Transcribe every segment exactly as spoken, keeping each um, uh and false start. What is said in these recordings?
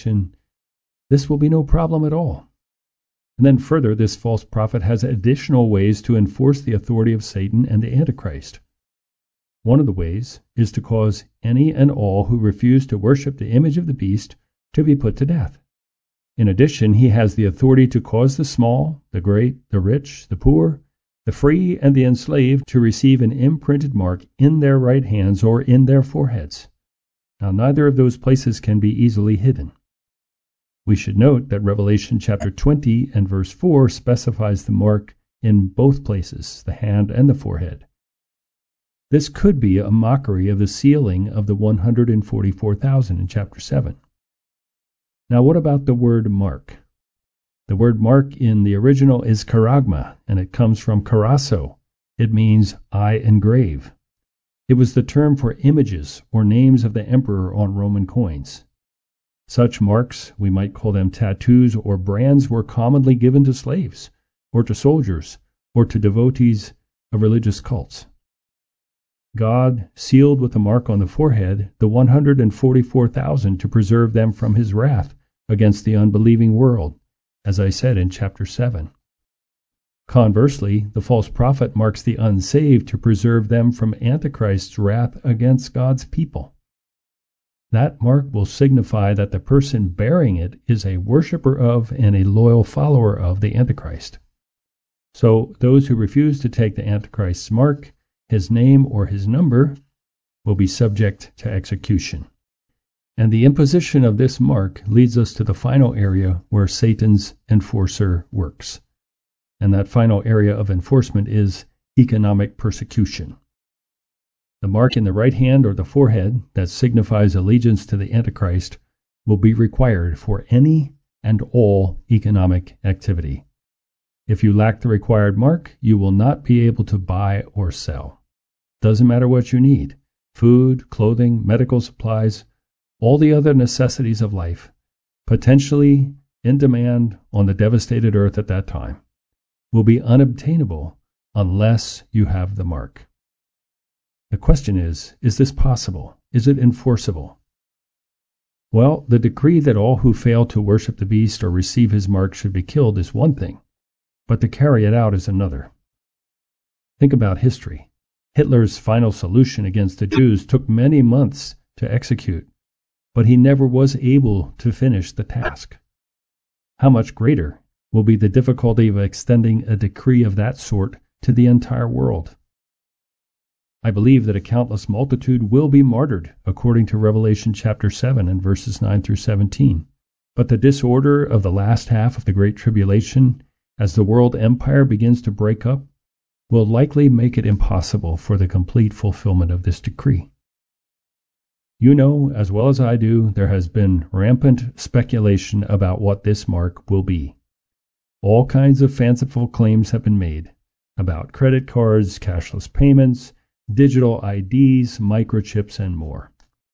Revelation, this will be no problem at all. And then further, this false prophet has additional ways to enforce the authority of Satan and the Antichrist. One of the ways is to cause any and all who refuse to worship the image of the beast to be put to death. In addition, he has the authority to cause the small, the great, the rich, the poor, the free, and the enslaved to receive an imprinted mark in their right hands or in their foreheads. Now, neither of those places can be easily hidden. We should note that Revelation chapter twenty and verse four specifies the mark in both places, the hand and the forehead. This could be a mockery of the sealing of the one hundred forty-four thousand in chapter seven. Now, what about the word mark? The word mark in the original is charagma, and it comes from charasso. It means I engrave. It was the term for images or names of the emperor on Roman coins. Such marks, we might call them tattoos or brands, were commonly given to slaves, or to soldiers, or to devotees of religious cults. God sealed with a mark on the forehead the one hundred forty-four thousand to preserve them from his wrath against the unbelieving world, as I said in chapter seven. Conversely, the false prophet marks the unsaved to preserve them from Antichrist's wrath against God's people. That mark will signify that the person bearing it is a worshiper of and a loyal follower of the Antichrist. So those who refuse to take the Antichrist's mark, his name or his number, will be subject to execution. And the imposition of this mark leads us to the final area where Satan's enforcer works. And that final area of enforcement is economic persecution. The mark in the right hand or the forehead that signifies allegiance to the Antichrist will be required for any and all economic activity. If you lack the required mark, you will not be able to buy or sell. Doesn't matter what you need: food, clothing, medical supplies, all the other necessities of life, potentially in demand on the devastated earth at that time, will be unobtainable unless you have the mark. The question is, is this possible? Is it enforceable? Well, the decree that all who fail to worship the beast or receive his mark should be killed is one thing, but to carry it out is another. Think about history. Hitler's final solution against the Jews took many months to execute, but he never was able to finish the task. How much greater will be the difficulty of extending a decree of that sort to the entire world? I believe that a countless multitude will be martyred, according to Revelation chapter seven and verses nine through seventeen. But the disorder of the last half of the Great Tribulation, as the world empire begins to break up, will likely make it impossible for the complete fulfillment of this decree. You know, as well as I do, there has been rampant speculation about what this mark will be. All kinds of fanciful claims have been made about credit cards, cashless payments, digital I Ds, microchips, and more.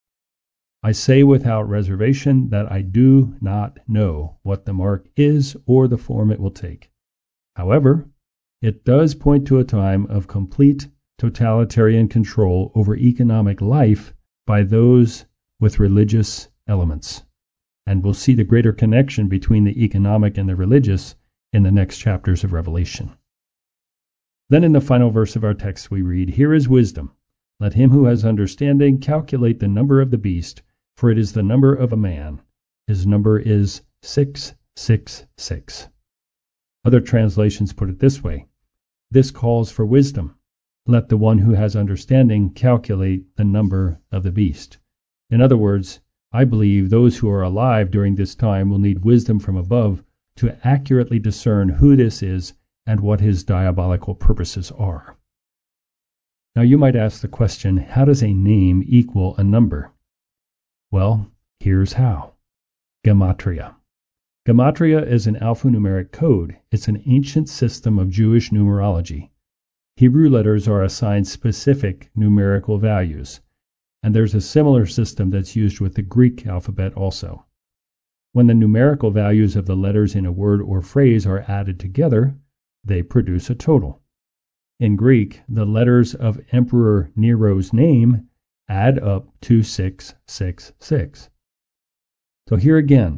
I say without reservation that I do not know what the mark is or the form it will take. However, it does point to a time of complete totalitarian control over economic life by those with religious elements. And we'll see the greater connection between the economic and the religious in the next chapters of Revelation. Then in the final verse of our text we read, "Here is wisdom. Let him who has understanding calculate the number of the beast, for it is the number of a man. His number is six six six. Other translations put it this way: this calls for wisdom. Let the one who has understanding calculate the number of the beast. In other words, I believe those who are alive during this time will need wisdom from above to accurately discern who this is and what his diabolical purposes are. Now you might ask the question, how does a name equal a number? Well, here's how. Gematria. Gematria is an alphanumeric code. It's an ancient system of Jewish numerology. Hebrew letters are assigned specific numerical values, and there's a similar system that's used with the Greek alphabet also. When the numerical values of the letters in a word or phrase are added together, they produce a total. In Greek, the letters of Emperor Nero's name add up to six six six. So here again,